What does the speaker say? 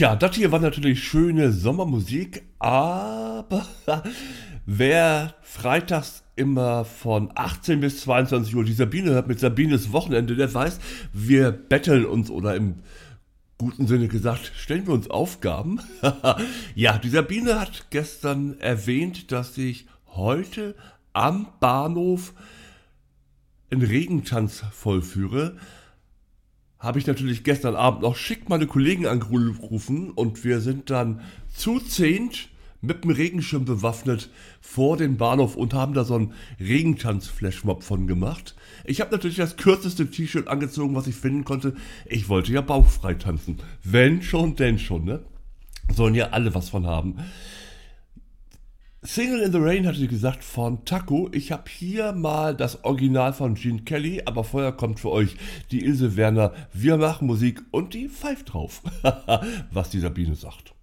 Tja, das hier war natürlich schöne Sommermusik, aber wer freitags immer von 18 bis 22 Uhr die Sabine hört mit Sabines Wochenende, der weiß, wir betteln uns oder im guten Sinne gesagt, stellen wir uns Aufgaben. Ja, die Sabine hat gestern erwähnt, dass ich heute am Bahnhof einen Regentanz vollführe. Habe ich natürlich gestern Abend noch schick meine Kollegen angerufen und wir sind dann zu zehnt mit dem Regenschirm bewaffnet vor den Bahnhof und haben da so einen Regentanz-Flashmob von gemacht. Ich habe natürlich das kürzeste T-Shirt angezogen, was ich finden konnte. Ich wollte ja bauchfrei tanzen. Wenn schon, denn schon, ne? Sollen ja alle was von haben. Single in the Rain hatte sie gesagt von Taco. Ich habe hier mal das Original von Gene Kelly, aber vorher kommt für euch die Ilse Werner. Wir machen Musik und die pfeift drauf. Was die Sabine sagt.